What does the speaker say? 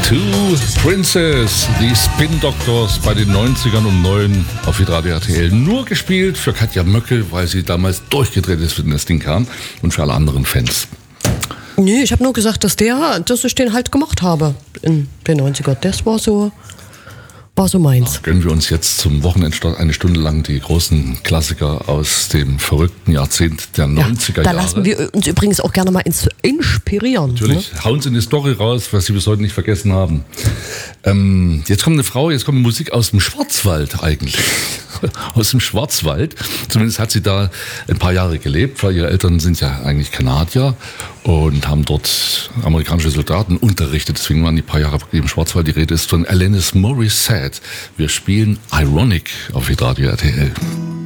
Two Princes, die Spin Doctors bei den 90ern um 9 auf Hitradio RTL. Nur gespielt für Katja Möckel, weil sie damals durchgedreht ist, wenn das Ding kam, und für alle anderen Fans. Nee, ich habe nur gesagt, dass ich den halt gemacht habe in den 90ern. Das war so meins. Gönnen wir uns jetzt zum Wochenendstart eine Stunde lang die großen Klassiker aus dem verrückten Jahrzehnt der 90er Jahre. Da lassen wir uns übrigens auch gerne mal inspirieren. Natürlich, ne? Hauen Sie eine Story raus, was Sie bis heute nicht vergessen haben. Jetzt kommt Musik aus dem Schwarzwald eigentlich. Aus dem Schwarzwald. Zumindest hat sie da ein paar Jahre gelebt, weil ihre Eltern sind ja eigentlich Kanadier und haben dort amerikanische Soldaten unterrichtet. Deswegen waren die paar Jahre im Schwarzwald. Die Rede ist von Alanis Morissette. Wir spielen Ironic auf Hitradio RTL.